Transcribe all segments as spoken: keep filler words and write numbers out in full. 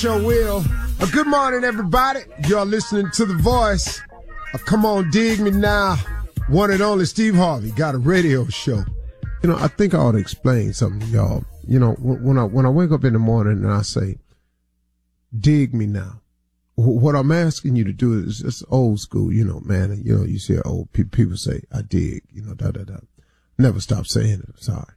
Sure will. Uh, good morning, everybody. You're listening to The Voice. Uh, come on, dig me now. One and only Steve Harvey got a radio show. You know, I think I ought to explain something to y'all. You know, when I when I wake up in the morning and I say, dig me now, what I'm asking you to do is just old school, you know, man. You know, you see old pe- people say, I dig, you know, da da da. Never stop saying it. I'm sorry.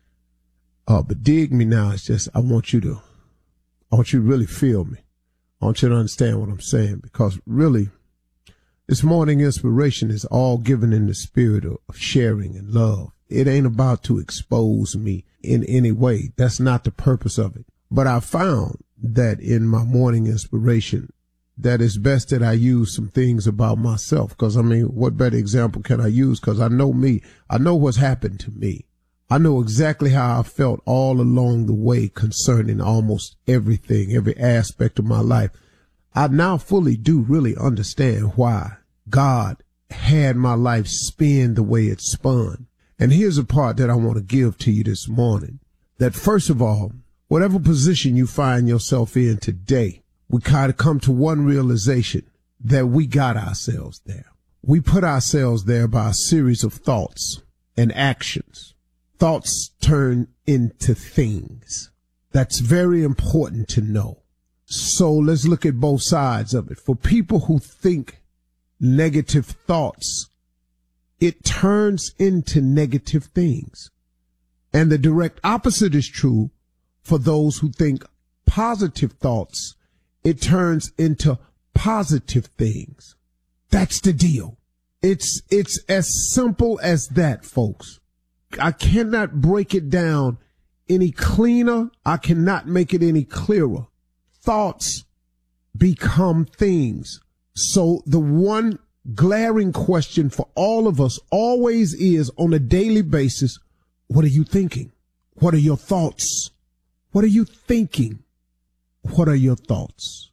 Uh, but dig me now is just, I want you to, I want you to really feel me. I want you to understand what I'm saying, because really, this morning inspiration is all given in the spirit of, of sharing and love. It ain't about to expose me in any way. That's not the purpose of it. But I found that in my morning inspiration, that it's best that I use some things about myself. Because, I mean, what better example can I use? Because I know me. I know what's happened to me. I know exactly how I felt all along the way concerning almost everything, every aspect of my life. I now fully do really understand why God had my life spin the way it spun. And here's a part that I want to give to you this morning. That first of all, whatever position you find yourself in today, we kind of come to one realization, that we got ourselves there. We put ourselves there by a series of thoughts and actions. Thoughts turn into things. That's very important to know. So let's look at both sides of it. For people who think negative thoughts, it turns into negative things. And the direct opposite is true for those who think positive thoughts. It turns into positive things. That's the deal. It's, it's as simple as that, folks. I cannot break it down any cleaner. I cannot make it any clearer. Thoughts become things. So the one glaring question for all of us always is, on a daily basis, what are you thinking? What are your thoughts? What are you thinking? What are your thoughts?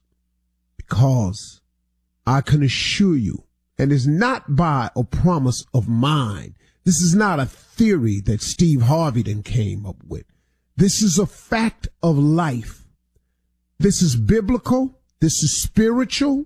Because I can assure you, and it's not by a promise of mine. This is not a theory that Steve Harvey then came up with. This is a fact of life. This is biblical. This is spiritual.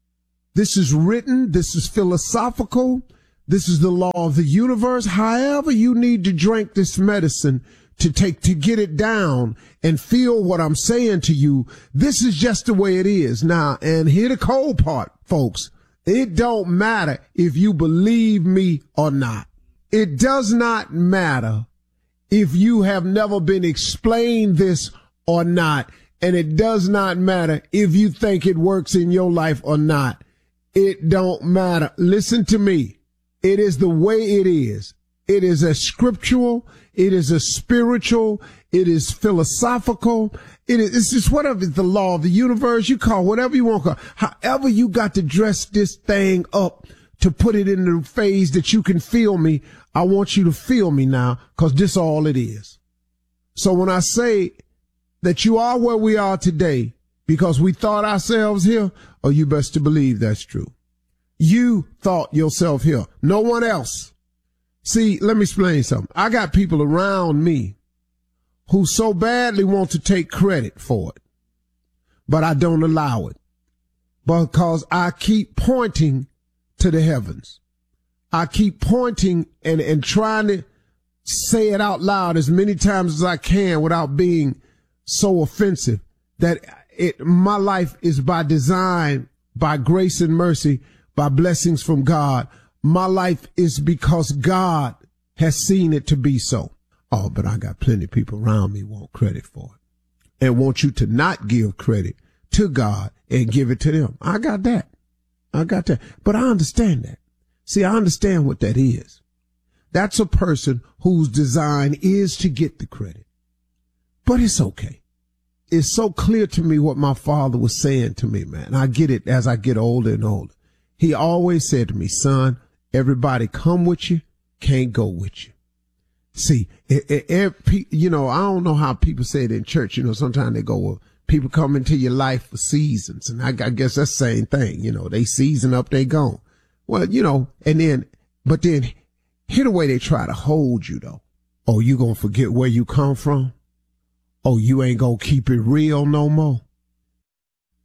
This is written. This is philosophical. This is the law of the universe. However you need to drink this medicine to take, to get it down and feel what I'm saying to you, this is just the way it is. Now, and here the cold part, folks. It don't matter if you believe me or not. It does not matter if you have never been explained this or not. And it does not matter if you think it works in your life or not. It don't matter. Listen to me. It is the way it is. It is a scriptural. It is a spiritual. It is philosophical. It is, it's just whatever. It's the law of the universe. You call whatever you want to call. However you got to dress this thing up to put it in the phase that you can feel me, I want you to feel me now, because this all it is. So when I say that you are where we are today because we thought ourselves here, oh, you best to believe that's true. You thought yourself here. No one else. See, let me explain something. I got people around me who so badly want to take credit for it, but I don't allow it, because I keep pointing to the heavens. I keep pointing and, and trying to say it out loud as many times as I can without being so offensive, that it, my life is by design, by grace and mercy, by blessings from God. My life is because God has seen it to be so. Oh, but I got plenty of people around me want credit for it and want you to not give credit to God and give it to them. I got that. I got that. But I understand that. See, I understand what that is. That's a person whose design is to get the credit. But it's okay. It's so clear to me what my father was saying to me, man. I get it as I get older and older. He always said to me, son, everybody come with you, can't go with you. See, it, it, it, you know, I don't know how people say it in church. You know, sometimes they go, well, people come into your life for seasons. And I, I guess that's the same thing. You know, they season up, they gone. Well, you know, and then, but then here the way they try to hold you though. Oh, you gonna forget where you come from? Oh, you ain't gonna keep it real no more?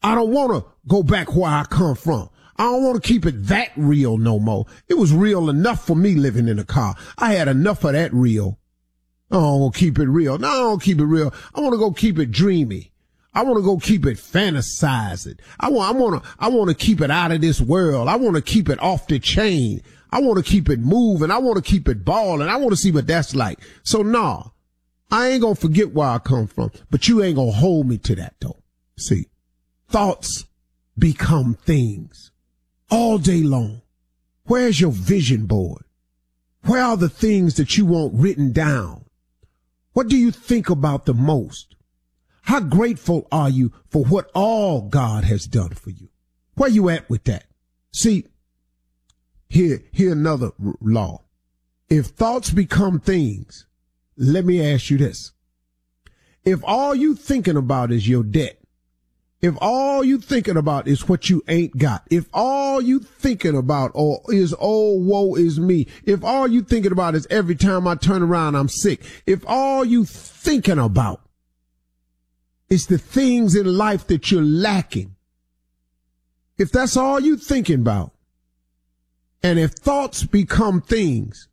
I don't want to go back where I come from. I don't want to keep it that real no more. It was real enough for me living in a car. I had enough of that real. I don't want to keep it real. No, I don't keep it real. I want to go keep it dreamy. I want to go keep it fantasizing. I want, I want to, I want to keep it out of this world. I want to keep it off the chain. I want to keep it moving. I want to keep it balling. I want to see what that's like. So nah, I ain't going to forget where I come from, but you ain't going to hold me to that though. See, thoughts become things all day long. Where's your vision board? Where are the things that you want written down? What do you think about the most? How grateful are you for what all God has done for you? Where you at with that? See, here, here another r- law. If thoughts become things, let me ask you this. If all you thinking about is your debt, if all you thinking about is what you ain't got, if all you thinking about or is, oh, woe is me, if all you thinking about is every time I turn around, I'm sick, if all you thinking about is the things in life that you're lacking, if that's all you thinking about, and if thoughts become things,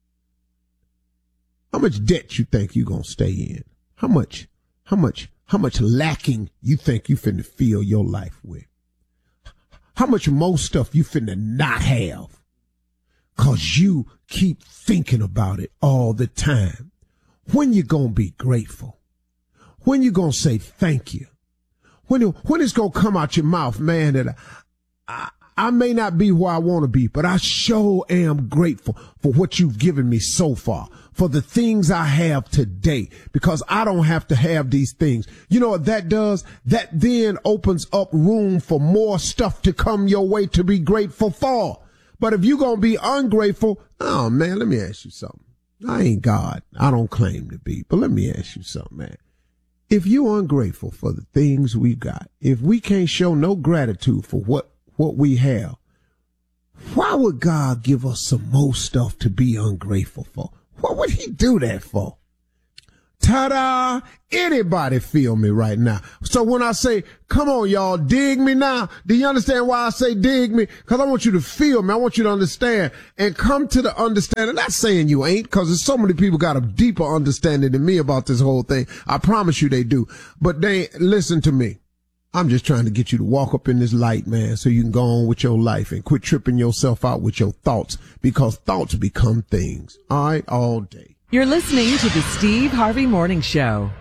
how much debt you think you gonna stay in? How much, how much, how much lacking you think you finna fill your life with? How much more stuff you finna not have? Cause you keep thinking about it all the time. When you gonna be grateful? When you gonna say thank you? When, when it's gonna come out your mouth, man, that I, I I may not be where I want to be, but I sure am grateful for what you've given me so far, for the things I have today, because I don't have to have these things. You know what that does? That then opens up room for more stuff to come your way to be grateful for. But if you're going to be ungrateful, oh man, let me ask you something. I ain't God. I don't claim to be, but let me ask you something, man. If you're ungrateful for the things we got, if we can't show no gratitude for what what we have, why would God give us some more stuff to be ungrateful for? What would he do that for? Ta-da! Anybody feel me right now? So when I say, come on, y'all, dig me now. Do you understand why I say dig me? Because I want you to feel me. I want you to understand and come to the understanding. Not saying you ain't, because there's so many people got a deeper understanding than me about this whole thing. I promise you they do. But they listen to me. I'm just trying to get you to walk up in this light, man, so you can go on with your life and quit tripping yourself out with your thoughts, because thoughts become things. All right, all day. You're listening to the Steve Harvey Morning Show.